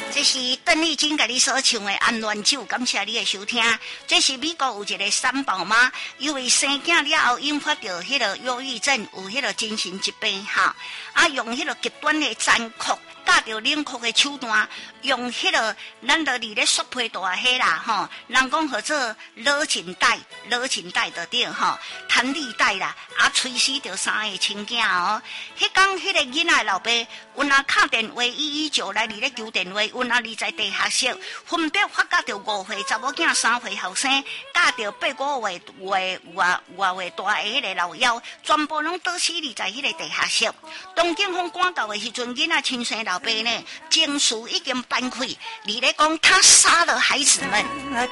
这是邓丽君甲你所唱的《安暖酒》，感谢你的收听。这是美国有一个三宝妈，因为生囝了后引发着迄个忧郁症，有迄个精神疾病哈，用迄个极端的残酷。教着冷酷的手段，用迄个咱落里咧雪皮大迄啦吼，人讲号做老情带就对吼，弹力带啦，吹死着3个亲囝哦。迄天迄个囡仔老爸，有若敲电话119来里咧求电话，有若在地下室，分别发觉着5岁查某囝、3岁后生，教着8、5岁外大个迄个老妖，全部拢倒死伫在迄个地下室。当警方赶到的时阵，囡仔亲生老爸呢，情绪已经崩溃，你咧讲他杀了孩子们。